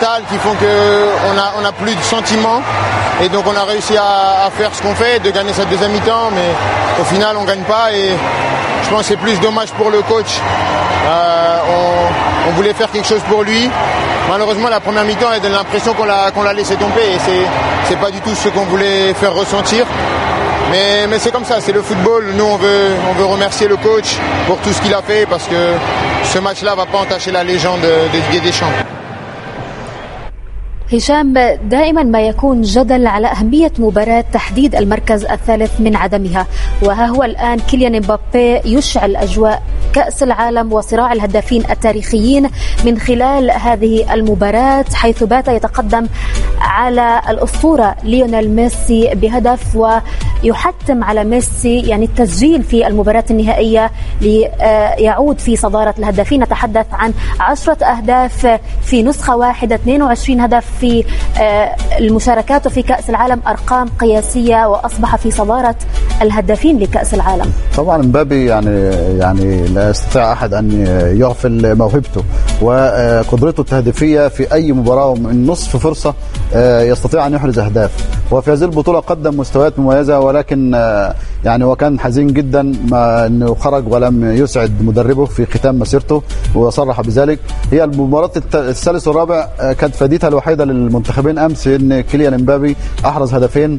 qui font qu'on a plus de sentiments et donc on a réussi à faire ce qu'on fait, de gagner cette deuxième mi-temps, mais au final on gagne pas et je pense que c'est plus dommage pour le coach. On voulait faire quelque chose pour lui. Malheureusement la première mi-temps elle donne l'impression qu'on l'a laissé tomber et c'est pas du tout ce qu'on voulait faire ressentir. Mais c'est comme ça, c'est le football. Nous on veut remercier le coach pour tout ce qu'il a fait parce que ce match-là va pas entacher la légende de Didier Deschamps. هشام، دائما ما يكون جدل على أهمية مباراة تحديد المركز الثالث من عدمها، وها هو الآن كيليان مبابي يشعل أجواء كأس العالم وصراع الهدافين التاريخيين من خلال هذه المباراة، حيث بات يتقدم على الأسطورة ليونيل ميسي بهدف ويحتم على ميسي يعني التسجيل في المباراة النهائية ليعود في صدارة الهدافين. نتحدث عن 10 أهداف في نسخة واحدة، 22 هدف في المشاركات في كأس العالم، أرقام قياسية وأصبح في صدارة الهدافين لكأس العالم. طبعا مبابي يعني لا يستطيع أحد أن يغفل موهبته وقدرته التهديفية في أي مباراة من نصف فرصة يستطيع أن يحرز أهداف، وفي هذه البطولة قدم مستويات مميزة، ولكن يعني وكان حزين جدا ما أنه خرج ولم يسعد مدربه في ختام مسيرته وصرح بذلك. هي المباراة الثالث والرابع كانت فديتها الوحيدة للمنتخبين أمس إن كيليان مبابي أحرز هدفين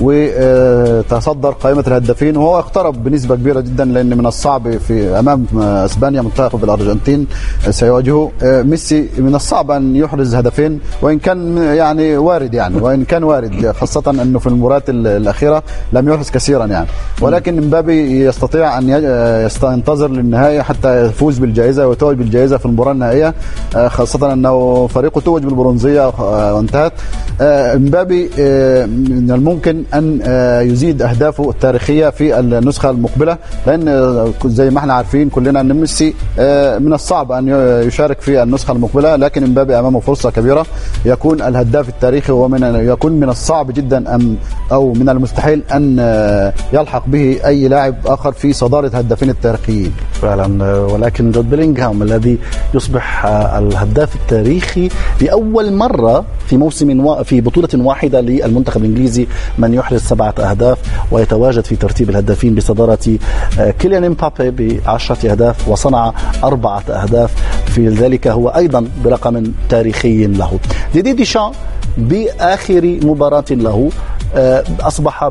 وتصدر قائمة الهدافين، وهو اقترب بنسبة كبيرة جدا، لأن من الصعب في أمام إسبانيا منتخب الأرجنتين سيواجهه ميسي من الصعب أن يحرز هدفين، وإن كان يعني وارد خاصة أنه في المباريات الأخيرة لم يحرز كثيرا يعني، ولكن مبابي يستطيع أن ينتظر للنهاية حتى يفوز بالجائزة ويتوج بالجائزة في المباراة النهائية، خاصة أنه فريقه توج بالبرونزية وانتهت. مبابي من الممكن أن يزيد أهدافه التاريخية في النسخة المقبلة، لأن زي ما احنا عارفين كلنا أن ميسي من الصعب أن يشارك في النسخة المقبلة، لكن مبابي أمامه فرصة كبيرة يكون الهداف التاريخي، يكون من الصعب جدا أو من المستحيل أن يلحق به أي لاعب آخر في صدارة هدافين التاريخيين فعلا. ولكن جود بيلينغهام الذي يصبح الهداف التاريخي لأول مرة في بطولة واحدة للمنتخب الإنجليزي من يحرز 7 أهداف ويتواجد في ترتيب الهدافين بصدارة كيليان مبابي ب10 أهداف وصنع 4 أهداف، في ذلك هو أيضا برقم تاريخي له. ديدي ديشان بآخر مباراة له أصبح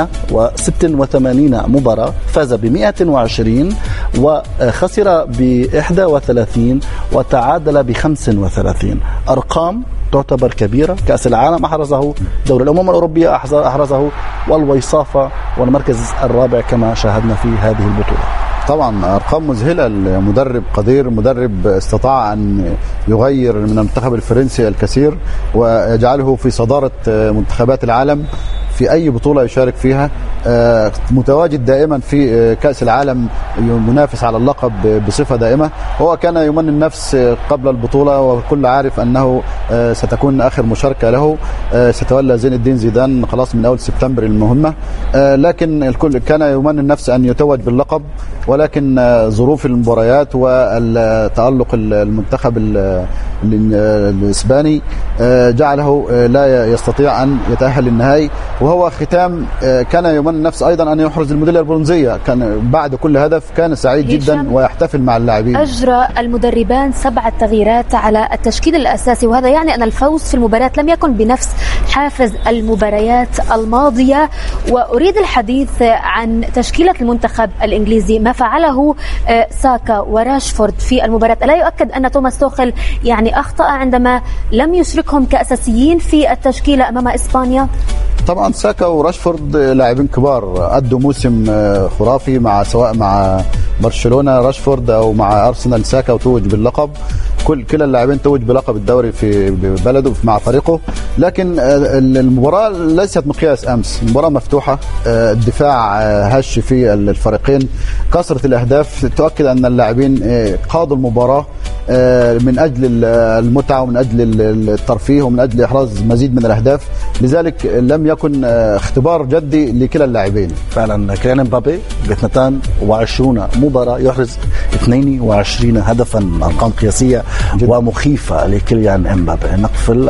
ب186 مباراة، فاز ب120 وخسر ب31 وتعادل ب35، أرقام تعتبر كبيرة. كأس العالم أحرزه، دوري الأمم الأوروبية أحرزه، والوصافة والمركز الرابع كما شاهدنا في هذه البطولة. طبعا أرقام مذهلة، المدرب قدير، مدرب استطاع أن يغير من المنتخب الفرنسي الكثير ويجعله في صدارة منتخبات العالم في أي بطولة يشارك فيها، متواجد دائما في كأس العالم، منافس على اللقب بصفة دائمة. هو كان يمني النفس قبل البطولة وكل عارف أنه ستكون آخر مشاركة له، ستولى زين الدين زيدان خلاص من أول سبتمبر المهمة، لكن الكل كان يمني النفس أن يتوج باللقب، ولكن ظروف المباريات والتألق المنتخب الإسباني جعله لا يستطيع أن يتأهل للنهائي. وهو ختام كان يمني النفس أيضا أن يحرز الميدالية البرونزية، كان بعد كل هدف كان سعيد جدا ويحتفل مع اللاعبين. أجرى المدربان 7 تغييرات على التشكيل الأساسي، وهذا يعني أن الفوز في المباراة لم يكن بنفس حافز المباريات الماضية. وأريد الحديث عن تشكيلة المنتخب الإنجليزي، ما فعله ساكا وراشفورد في المباراة. ألا يؤكد أن توماس توخل يعني أخطأ عندما لم يشركهم كأساسيين في التشكيلة أمام إسبانيا؟ طبعا ساكا وراشفورد لاعبين كبار، أدوا موسم خرافي سواء مع برشلونة راشفورد أو مع أرسنال ساكا وتوج باللقب، كلا اللاعبين توج بلقب الدوري في بلده مع فريقه. لكن المباراة ليست مقياس أمس، مباراة مفتوحة، الدفاع هش في الفريقين، كثرة الأهداف تؤكد أن اللاعبين قادوا المباراة من أجل المتعة ومن أجل الترفيه ومن أجل إحراز مزيد من الأهداف، لذلك لم يكن اختبار جدي لكلا اللاعبين. فعلا كيليان امبابي ب 22 مباراة يحرز 22 هدفا، أرقام قياسية ومخيفة لكيليان امبابي. نقفل